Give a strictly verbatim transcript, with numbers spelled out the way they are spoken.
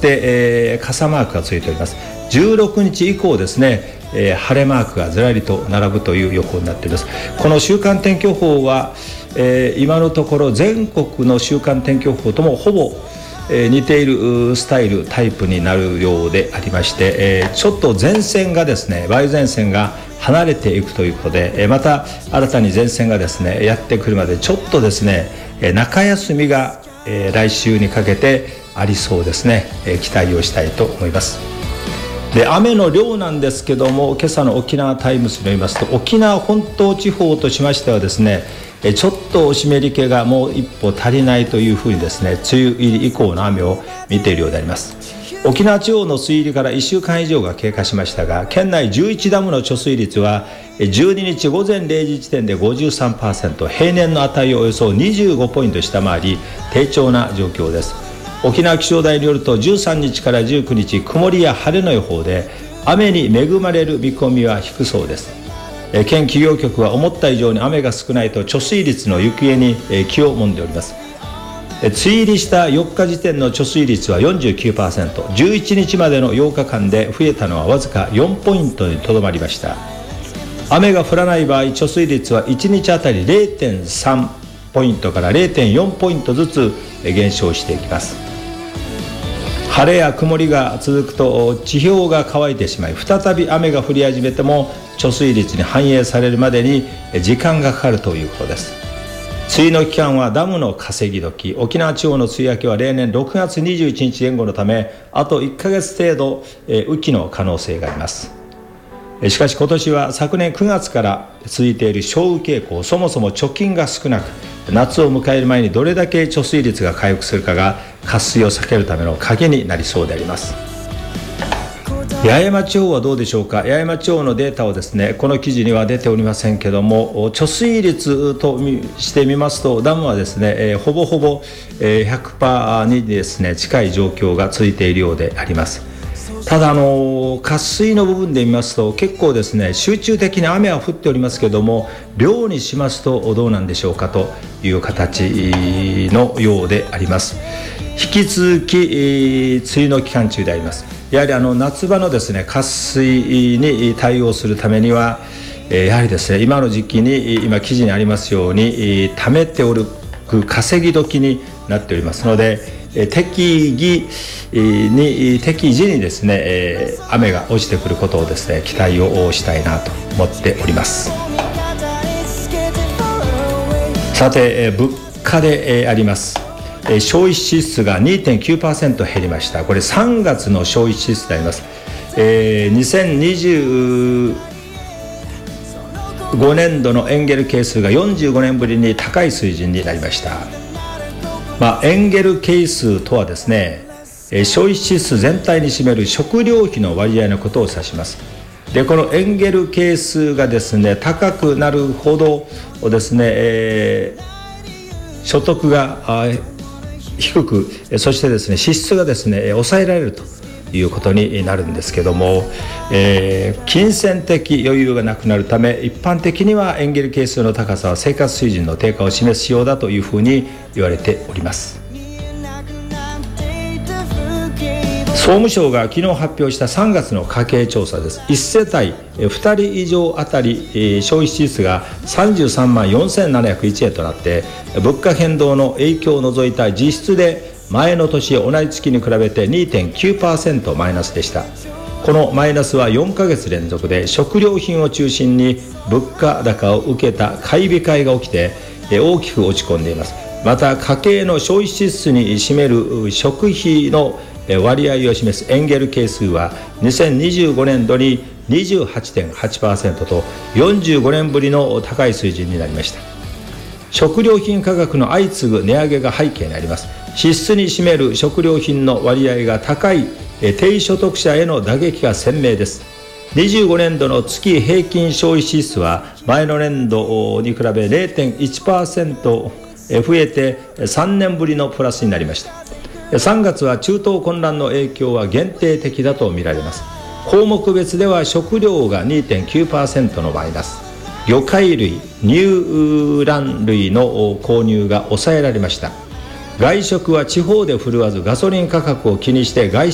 て、えー、傘マークがついております。じゅうろくにち以降ですね、えー、晴れマークがずらりと並ぶという予報になっています。この週間天気予報は、えー、今のところ全国の週間天気予報ともほぼ、えー、似ているスタイルタイプになるようでありまして、えー、ちょっと前線がですね梅雨前線が離れていくということで、えー、また新たに前線がですねやってくるまでちょっとですね、えー、中休みが、えー、来週にかけてありそうですね、えー、期待をしたいと思います。で、雨の量なんですけども、今朝の沖縄タイムズによりますと、沖縄本島地方としましてはですね、ちょっとお湿り気がもう一歩足りないというふうにですね、梅雨入り以降の雨を見ているようであります。沖縄地方の水入りからいっしゅうかん以上が経過しましたが、県内じゅういちダムの貯水率はじゅうににち午前れいじ時点で ごじゅうさんパーセント、平年の値をおよそにじゅうごポイント下回り、低調な状況です。沖縄気象台によるとじゅうさんにちからじゅうくにち曇りや晴れの予報で、雨に恵まれる見込みは低そうです。県企業局は思った以上に雨が少ないと貯水率の行方に気をもんでおります。梅雨入りしたよっか時点の貯水率は よんじゅうきゅうパーセント、じゅういちにちまでのようかかんで増えたのはわずかよんポイントにとどまりました。雨が降らない場合、貯水率はいちにちあたり れいてんさんポイントから れいてんよんポイントずつ減少していきます。晴れや曇りが続くと地表が乾いてしまい、再び雨が降り始めても貯水率に反映されるまでに時間がかかるということです。梅雨の期間はダムの稼ぎ時、沖縄地方の梅雨明けは例年ろくがつにじゅういちにち前後のため、あといっかげつ程度、えー、雨季の可能性があります。しかし今年は昨年くがつから続いている少雨傾向、そもそも貯金が少なく、夏を迎える前にどれだけ貯水率が回復するかが渇水を避けるための鍵になりそうであります。八重山地方はどうでしょうか。八重山地方のデータをですね、この記事には出ておりませんけども、貯水率としてみますと、ダムはですね、えー、ほぼほぼ ひゃくパーセント にですね近い状況が続いているようであります。ただあの渇水の部分で見ますと、結構ですね集中的に雨は降っておりますけども、量にしますとどうなんでしょうかという形のようであります。引き続き、えー、梅雨の期間中であります。やはりあの夏場のですね渇水に対応するためには、えー、やはりですね今の時期に今記事にありますように、えー、貯めておる稼ぎ時になっておりますので、適宜に適時にですね、えー、雨が落ちてくることをですね期待をしたいなと思っております。さて、えー、物価で、えー、あります。えー、消費支出が にてんきゅうパーセント 減りました。これさんがつの消費支出であります。えー、にせんにじゅうごねんどのエンゲル係数がよんじゅうごねんぶりに高い水準になりました。まあ、エンゲル係数とはですね、消費支出全体に占める食料費の割合のことを指します。で、このエンゲル係数がですね高くなるほどですね、えー、所得が低く、そしてですね支出がですね抑えられるということになるんですけども、えー、金銭的余裕がなくなるため、一般的にはエンゲル係数の高さは生活水準の低下を示すようだというふうに言われております。総務省が昨日発表したさんがつの家計調査です。いっせたいふたり以上あたり消費支出がさんじゅうさんまんよんせんななひゃくいちえんとなって、物価変動の影響を除いた実質で前の年同じ月に比べて にてんきゅうパーセント マイナスでした。このマイナスはよんかげつ連続で、食料品を中心に物価高を受けた買い控えが起きて大きく落ち込んでいます。また家計の消費支出に占める食費の割合を示すエンゲル係数はにせんにじゅうごねんどに にじゅうはちてんはちパーセント とよんじゅうごねんぶりの高い水準になりました。食料品価格の相次ぐ値上げが背景にあります。支出に占める食料品の割合が高い低所得者への打撃が鮮明です。にじゅうごねんどの月平均消費支出は前の年度に比べ れいてんいちパーセント 増えてさんねんぶりのプラスになりました。さんがつは中東混乱の影響は限定的だと見られます。項目別では食料が にてんきゅうパーセント のマイナス、魚介類、乳卵類の購入が抑えられました。外食は地方で振るわず、ガソリン価格を気にして外